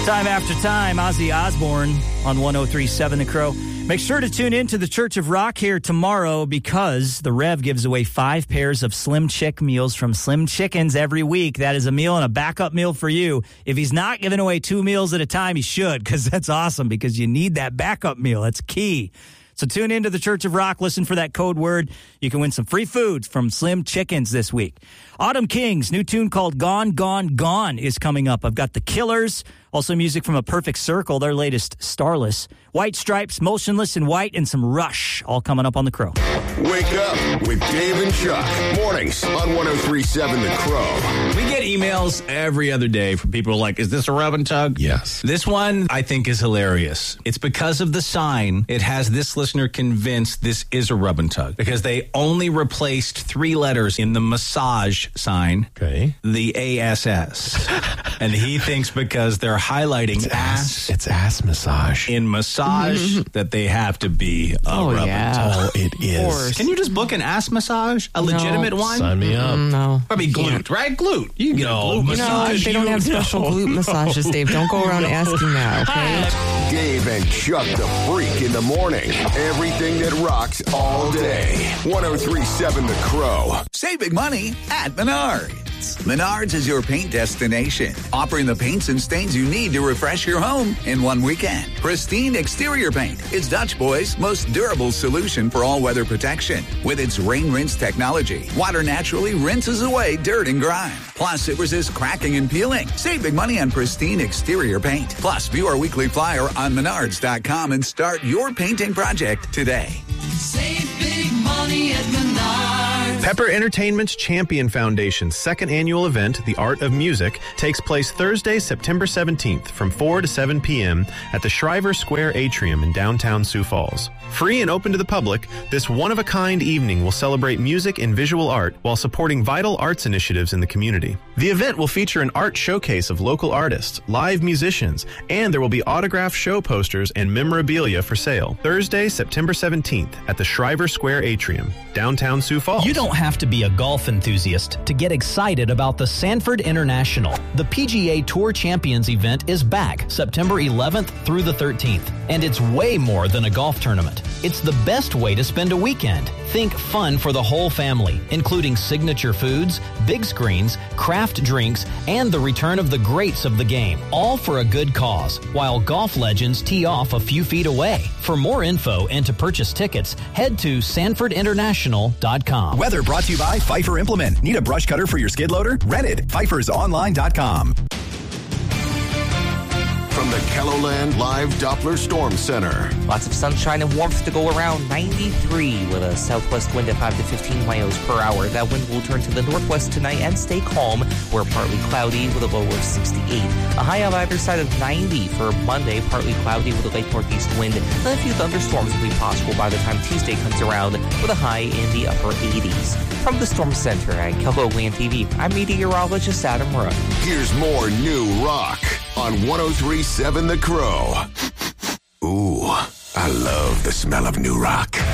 Time after time, Ozzy Osbourne on 103.7 The Crow. Make sure to tune in to the Church of Rock here tomorrow because the Rev gives away 5 pairs of Slim Chick meals from Slim Chickens every week. That is a meal and a backup meal for you. If he's not giving away 2 meals at a time, he should, because that's awesome, because you need that backup meal. That's key. So tune into the Church of Rock. Listen for that code word. You can win some free food from Slim Chickens this week. Autumn Kings, new tune called Gone, Gone, Gone is coming up. I've got The Killers, also music from A Perfect Circle, their latest Starless. White Stripes, Motionless in White, and some Rush, all coming up on The Crow. Wake up with Dave and Chuck. Mornings on 103.7 The Crow. We get emails every other day from people like, is this a rub and tug? Yes. This one I think is hilarious. It's because of the sign. It has this listener convinced this is a rub and tug because they only replaced 3 letters in the massage sign. Okay. The ASS. And he thinks because they're highlighting ass. It's ass massage. In massage that they have to be a rub and tug. Oh, it is. Can you just book an ass massage? A legitimate one? Sign me up. No. Probably glute, right? Glute. You can get a glute massage. They don't have special glute massages, Dave. Don't go around asking that, okay? Dave and Chuck the Freak in the morning. Everything that rocks all day. 103.7 The Crow. Save big money at Menards. Menards is your paint destination, offering the paints and stains you need to refresh your home in one weekend. Pristine exterior paint is Dutch Boy's most durable solution for all-weather protection. With its rain rinse technology, water naturally rinses away dirt and grime. Plus, it resists cracking and peeling. Save big money on pristine exterior paint. Plus, view our weekly flyer on Menards.com and start your painting project today. Save big money at Menards. Pepper Entertainment's Champion Foundation's second annual event, The Art of Music, takes place Thursday, September 17th from 4 to 7 p.m. at the Shriver Square Atrium in downtown Sioux Falls. Free and open to the public, this one-of-a-kind evening will celebrate music and visual art while supporting vital arts initiatives in the community. The event will feature an art showcase of local artists, live musicians, and there will be autographed show posters and memorabilia for sale. Thursday, September 17th at the Shriver Square Atrium, downtown Sioux Falls. You don't have to be a golf enthusiast to get excited about the Sanford International. The PGA Tour Champions event is back September 11th through the 13th, and it's way more than a golf tournament. It's the best way to spend a weekend. Think fun for the whole family, including signature foods, big screens, craft drinks, and the return of the greats of the game, all for a good cause, while golf legends tee off a few feet away. For more info and to purchase tickets, head to SanfordInternational.com. Weather brought to you by Pfeiffer Implement. Need a brush cutter for your skid loader? Rent it. PfeiffersOnline.com. From the KELOLAND Live Doppler Storm Center. Lots of sunshine and warmth to go around. 93 with a southwest wind at 5 to 15 miles per hour. That wind will turn to the northwest tonight and stay calm. We're partly cloudy with a low of 68. A high on either side of 90 for Monday. Partly cloudy with a late northeast wind. And a few thunderstorms will be possible by the time Tuesday comes around with a high in the upper 80s. From the Storm Center at KELOLAND TV, I'm meteorologist Adam Rowe. Here's more new rock on 103.7 The Crow. Ooh, I love the smell of new rock.